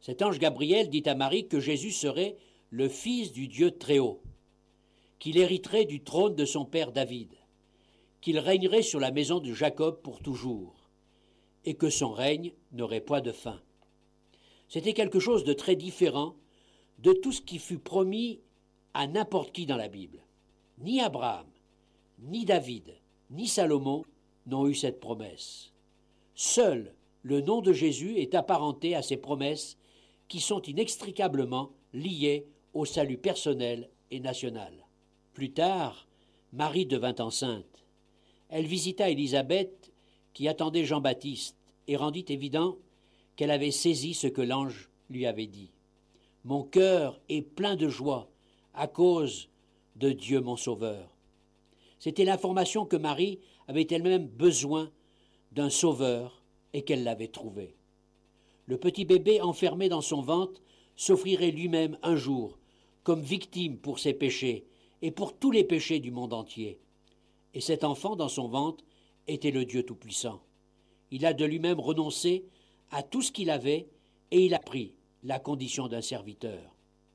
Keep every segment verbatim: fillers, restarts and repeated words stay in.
Cet ange Gabriel dit à Marie que Jésus serait le Fils du Dieu Très-Haut, qu'il hériterait du trône de son père David, qu'il régnerait sur la maison de Jacob pour toujours, et que son règne n'aurait point de fin. C'était quelque chose de très différent de tout ce qui fut promis à n'importe qui dans la Bible. Ni Abraham, ni David, ni Salomon n'ont eu cette promesse. Seul le nom de Jésus est apparenté à ces promesses qui sont inextricablement liées au salut personnel et national. Plus tard, Marie devint enceinte. Elle visita Élisabeth, qui attendait Jean-Baptiste, et rendit évident qu'elle avait saisi ce que l'ange lui avait dit. « Mon cœur est plein de joie à cause de Dieu mon Sauveur. » C'était l'information que Marie avait elle-même besoin d'un Sauveur et qu'elle l'avait trouvé. Le petit bébé enfermé dans son ventre s'offrirait lui-même un jour comme victime pour ses péchés et pour tous les péchés du monde entier. Et cet enfant dans son ventre était le Dieu Tout-Puissant. Il a de lui-même renoncé à tout ce qu'il avait et il a pris la condition d'un serviteur.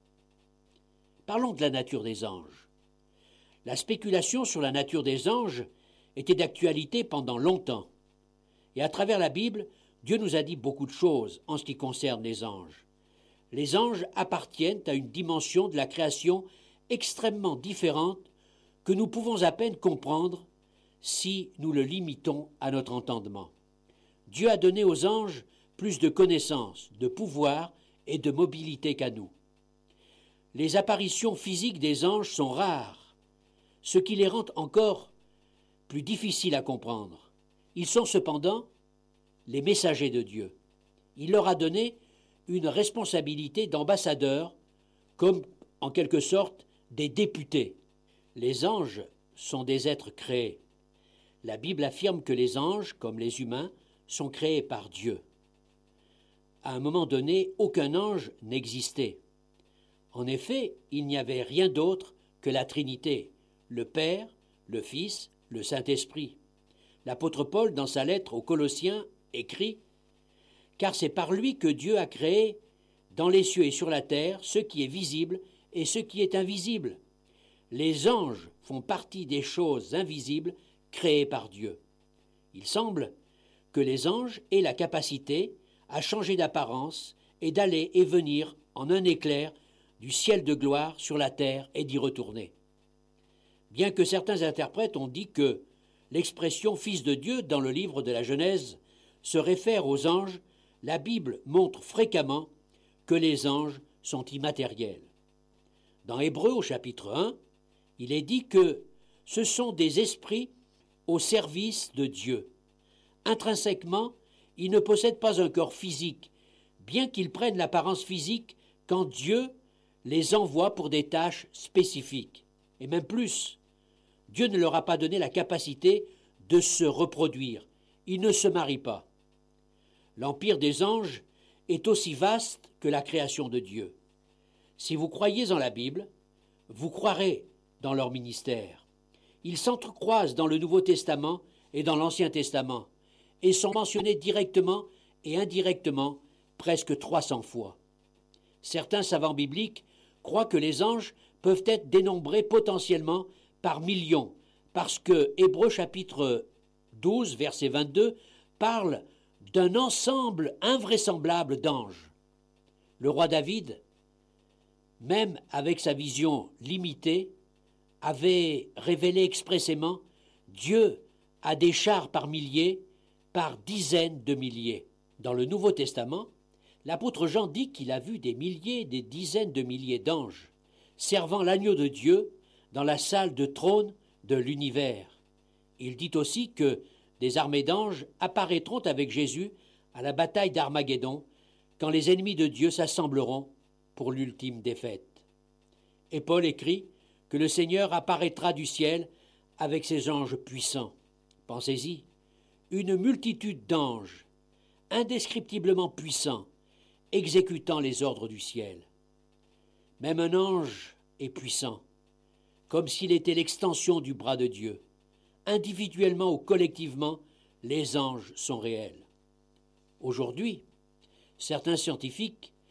Parlons de la nature des anges. La spéculation sur la nature des anges était d'actualité pendant longtemps. Et à travers la Bible, Dieu nous a dit beaucoup de choses en ce qui concerne les anges. Les anges appartiennent à une dimension de la création extrêmement différente que nous pouvons à peine comprendre si nous le limitons à notre entendement. Dieu a donné aux anges plus de connaissances, de pouvoir et de mobilité qu'à nous. Les apparitions physiques des anges sont rares, ce qui les rend encore plus difficiles à comprendre. Ils sont cependant les messagers de Dieu. Il leur a donné une responsabilité d'ambassadeurs, comme en quelque sorte des députés. Les anges sont des êtres créés. La Bible affirme que les anges, comme les humains, sont créés par Dieu. À un moment donné, aucun ange n'existait. En effet, il n'y avait rien d'autre que la Trinité, le Père, le Fils, le Saint-Esprit. L'apôtre Paul, dans sa lettre aux Colossiens, écrit « Car c'est par lui que Dieu a créé dans les cieux et sur la terre ce qui est visible et ce qui est invisible. Les anges font partie des choses invisibles créées par Dieu. » Il semble que les anges aient la capacité à changer d'apparence et d'aller et venir en un éclair du ciel de gloire sur la terre et d'y retourner. Bien que certains interprètes ont dit que l'expression « Fils de Dieu » dans le livre de la Genèse se réfère aux anges, la Bible montre fréquemment que les anges sont immatériels. Dans Hébreux au chapitre un, il est dit que ce sont des esprits au service de Dieu. Intrinsèquement, ils ne possèdent pas un corps physique, bien qu'ils prennent l'apparence physique quand Dieu les envoie pour des tâches spécifiques. Et même plus, Dieu ne leur a pas donné la capacité de se reproduire. Ils ne se marient pas. L'empire des anges est aussi vaste que la création de Dieu. Si vous croyez en la Bible, vous croirez dans leur ministère. Ils s'entrecroisent dans le Nouveau Testament et dans l'Ancien Testament et sont mentionnés directement et indirectement presque trois cents fois. Certains savants bibliques croient que les anges peuvent être dénombrés potentiellement par millions, parce que Hébreux chapitre douze, verset vingt-deux, parle d'un ensemble invraisemblable d'anges. Le roi David, même avec sa vision limitée, avait révélé expressément Dieu a des chars par milliers, par dizaines de milliers. Dans le Nouveau Testament, l'apôtre Jean dit qu'il a vu des milliers, des dizaines de milliers d'anges servant l'agneau de Dieu dans la salle de trône de l'univers. Il dit aussi que des armées d'anges apparaîtront avec Jésus à la bataille d'Armageddon, quand les ennemis de Dieu s'assembleront pour l'ultime défaite. Et Paul écrit que le Seigneur apparaîtra du ciel avec ses anges puissants. Pensez-y, une multitude d'anges, indescriptiblement puissants, exécutant les ordres du ciel. Même un ange est puissant, comme s'il était l'extension du bras de Dieu. Individuellement ou collectivement, les anges sont réels. Aujourd'hui, certains scientifiques